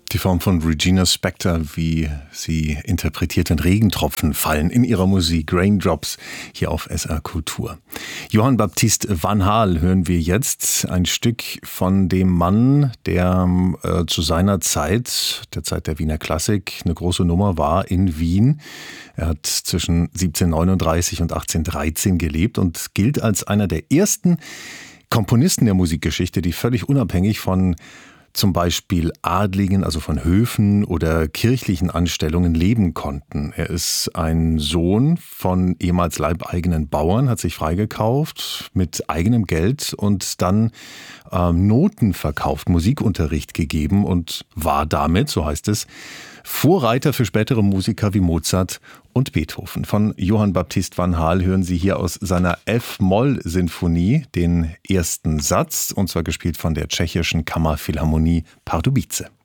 Die Form von Regina Spektor, wie sie interpretiert, wenn Regentropfen fallen in ihrer Musik, Raindrops, hier auf SR Kultur. Johann Baptist van Haal hören wir jetzt, ein Stück von dem Mann, der zu seiner Zeit, der Zeit der Wiener Klassik, eine große Nummer war in Wien. Er hat zwischen 1739 und 1813 gelebt und gilt als einer der ersten Komponisten der Musikgeschichte, die völlig unabhängig von zum Beispiel Adligen, also von Höfen oder kirchlichen Anstellungen leben konnten. Er ist ein Sohn von ehemals leibeigenen Bauern, hat sich freigekauft mit eigenem Geld und dann Noten verkauft, Musikunterricht gegeben und war damit, so heißt es, Vorreiter für spätere Musiker wie Mozart und Beethoven. Von Johann Baptist van Haal hören Sie hier aus seiner F-Moll-Sinfonie den ersten Satz, und zwar gespielt von der tschechischen Kammerphilharmonie Pardubice.